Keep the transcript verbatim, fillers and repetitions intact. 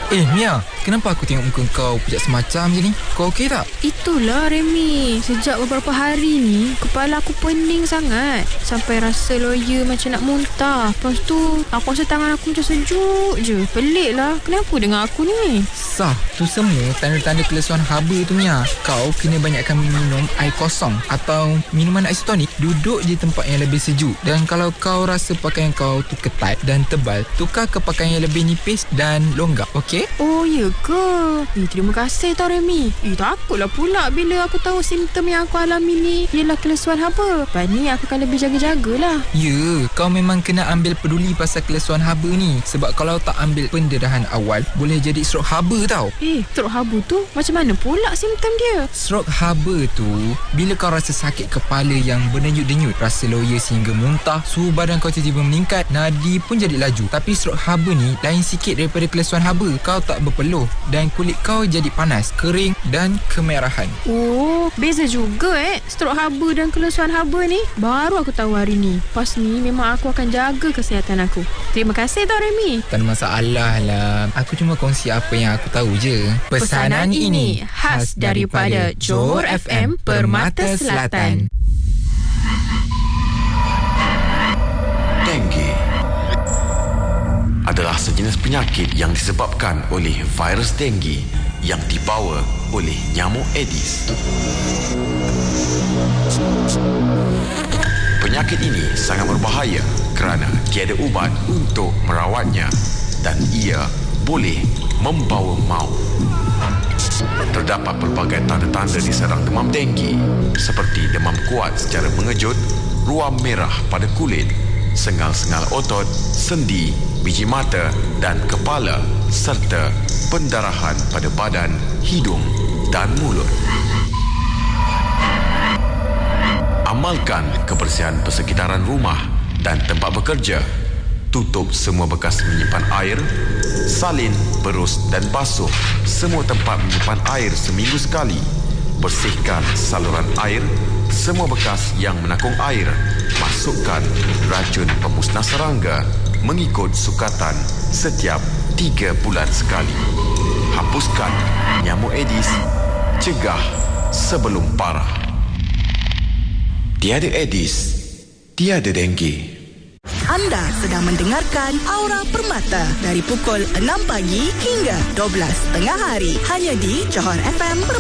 Eh Mia, kenapa aku tengok muka kau pejak semacam je ni? Kau okey tak? Itulah Remy, sejak beberapa hari ni kepala aku pening sangat sampai rasa loya macam nak muntah. Lepas tu aku rasa tangan aku macam sejuk je. Pelik lah, kenapa dengan aku ni? Sah, tu semua tanda-tanda kelesuan haba tu Mia. Kau kena banyakkan minum air kosong atau minuman isotonik. Duduk je tempat yang lebih sejuk. Dan kalau kau rasa pakaian kau tu ketat dan tebal, tukar ke pakaian yang lebih nipis dan longgar, okey? Oh ya ke? Eh, terima kasih tau Remy. Eh, takutlah pula bila aku tahu simptom yang aku alami ni ialah kelesuan haba. Lepas ni aku akan lebih jaga-jagalah. Ya, kau memang kena ambil peduli pasal kelesuan haba ni. Sebab kalau tak ambil pendarahan awal, boleh jadi strok haba tau. Eh, strok haba tu macam mana pula simptom dia? Strok haba tu bila kau rasa sakit kepala yang berdenyut-denyut, rasa loya sehingga muntah, suhu badan kau tiba-tiba meningkat, nadi pun jadi laju. Tapi strok haba ni lain sikit daripada kelesuan haba. Kau tak berpeluh dan kulit kau jadi panas, kering dan kemerahan. Oh, beza juga eh strok haba dan kelesuan haba ni. Baru aku tahu hari ni. Pas ni memang aku akan jaga kesihatan aku. Terima kasih tau Remy. Tak ada masalah lah. Aku cuma kongsi apa yang aku tahu je. Pesanan ini khas daripada Johor F M Permata Selatan. Dengue adalah sejenis penyakit yang disebabkan oleh virus dengue yang dibawa oleh nyamuk Aedes. Penyakit ini sangat berbahaya kerana tiada ubat untuk merawatnya dan ia boleh membawa maut. Terdapat pelbagai tanda-tanda diserang demam dengue seperti demam kuat secara mengejut, ruam merah pada kulit, sengal-sengal otot, sendi, biji mata dan kepala serta pendarahan pada badan, hidung dan mulut. Amalkan kebersihan persekitaran rumah dan tempat bekerja. Tutup semua bekas menyimpan air. Salin, berus dan basuh semua tempat menyimpan air seminggu sekali. Bersihkan saluran air. Semua bekas yang menakung air. Masukkan racun pemusnah serangga mengikut sukatan setiap tiga bulan sekali. Hapuskan nyamuk Aedes. Cegah sebelum parah. Tiada Aedes, tiada dengue. Anda sedang mendengarkan Aura Permata dari pukul enam pagi hingga dua belas tengah hari hanya di Johor F M.